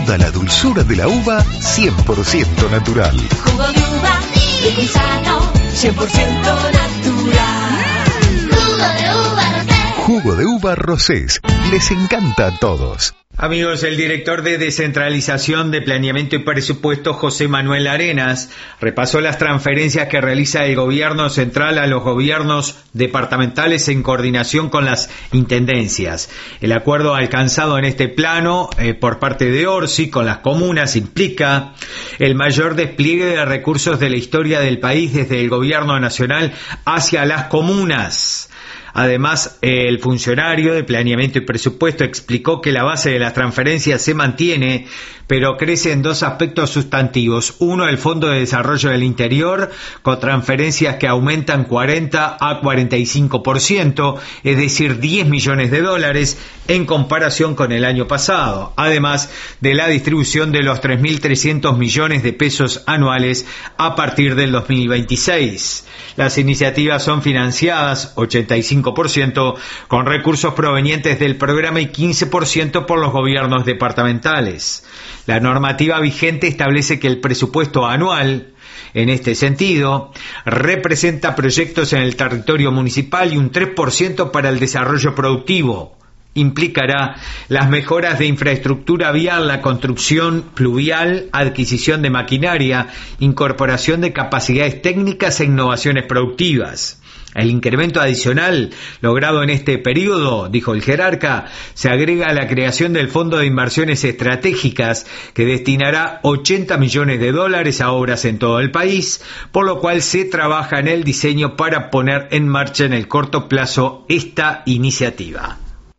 toda la dulzura de la uva 100% natural. Jugo de uva, rico y sano, 100% natural. Jugo de uva Rosés. Jugo de uva Rosés. Les encanta a todos. Amigos, el director de Descentralización de Planeamiento y Presupuesto, José Manuel Arenas, repasó las transferencias que realiza el gobierno central a los gobiernos departamentales en coordinación con las intendencias. El acuerdo alcanzado en este plano por parte de Orsi con las comunas implica el mayor despliegue de recursos de la historia del país desde el gobierno nacional hacia las comunas. Además, el funcionario de Planeamiento y Presupuesto explicó que la base de las transferencias se mantiene, pero crece en dos aspectos sustantivos. Uno, el Fondo de Desarrollo del Interior, con transferencias que aumentan 40 a 45%, es decir, 10 millones de dólares en comparación con el año pasado. Además de la distribución de los 3.300 millones de pesos anuales a partir del 2026. Las iniciativas son financiadas 85% con recursos provenientes del programa y 15% por los gobiernos departamentales. La normativa vigente establece que el presupuesto anual, en este sentido, representa proyectos en el territorio municipal y un 3% para el desarrollo productivo. Implicará las mejoras de infraestructura vial, la construcción pluvial, adquisición de maquinaria, incorporación de capacidades técnicas e innovaciones productivas. El incremento adicional logrado en este periodo, dijo el jerarca, se agrega a la creación del Fondo de Inversiones Estratégicas, que destinará 80 millones de dólares a obras en todo el país, por lo cual se trabaja en el diseño para poner en marcha en el corto plazo esta iniciativa.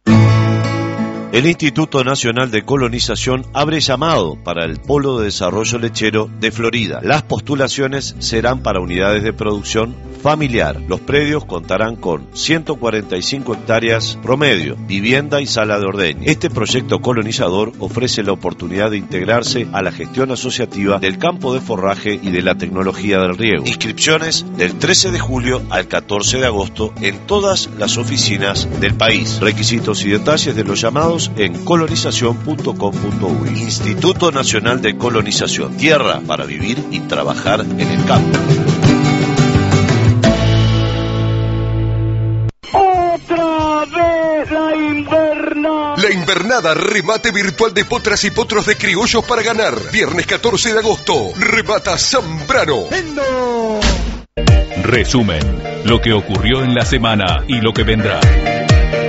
El Instituto Nacional de Colonización abre llamado para el Polo de Desarrollo Lechero de Florida. Las postulaciones serán para unidades de producción familiar. Los predios contarán con 145 hectáreas promedio, vivienda y sala de ordeño. Este proyecto colonizador ofrece la oportunidad de integrarse a la gestión asociativa del campo de forraje y de la tecnología del riego. Inscripciones del 13 de julio al 14 de agosto en todas las oficinas del país. Requisitos y detalles de los llamados en colonización.com.uy. Instituto Nacional de Colonización. Tierra para vivir y trabajar en el campo. ¡Otra vez la invernada! La invernada, remate virtual de potras y potros de criollos para ganar. Viernes 14 de agosto, remata Zambrano. Resumen, lo que ocurrió en la semana y lo que vendrá.